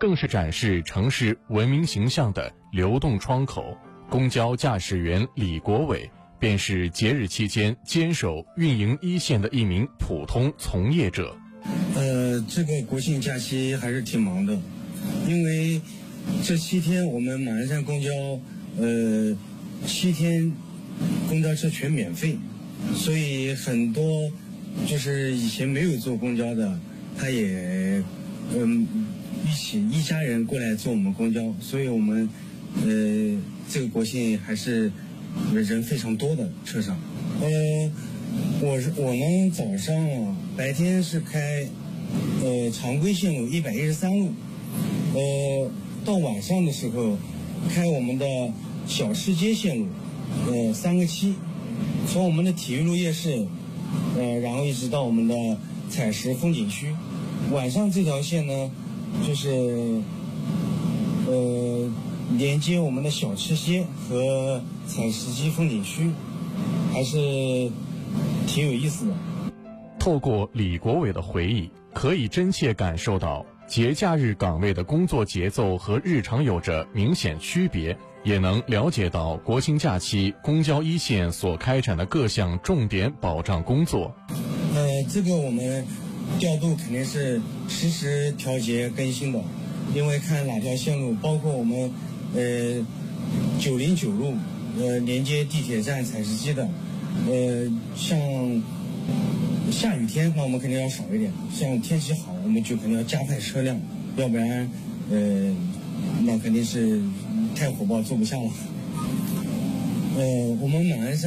更是展示城市文明形象的流动窗口。公交驾驶员李国伟便是节日期间坚守运营一线的一名普通从业者。 这个国庆假期还是挺忙的，因为这7天我们马鞍山公交7天公交车全免费，所以很多就是以前没有坐公交的，他也一家人过来坐我们公交，所以我们这个国庆还是人非常多的车上。我呢早上白天是开常规线路113路，到晚上的时候开我们的小吃街线路3个7，从我们的体育路夜市然后一直到我们的采石风景区。晚上这条线呢就是连接我们的小吃街和采石矶风景区，还是挺有意思的。 透过李国伟的回忆，可以真切感受到节假日岗位的工作节奏和日常有着明显区别，也能了解到国庆假期公交一线所开展的各项重点保障工作。 这个我们调度肯定是实时调节更新的，因为看哪条线路，包括我们909路连接地铁站采石矶的，像下雨天那我们肯定要少一点，像天气好我们就肯定要加派车辆，要不然那肯定是太火爆坐不下了。我们马鞍山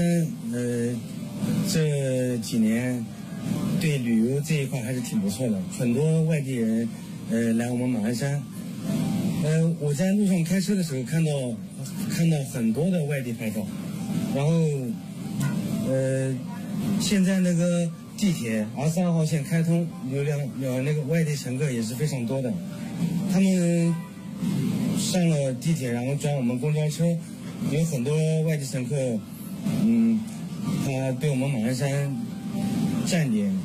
这几年对旅游这一块还是挺不错的，很多外地人来我们马鞍山。我在路上开车的时候看到很多的外地牌照，然后现在那个地铁R32号线开通，有那个外地乘客也是非常多的，他们上了地铁然后转我们公交车，有很多外地乘客他对我们马鞍山站点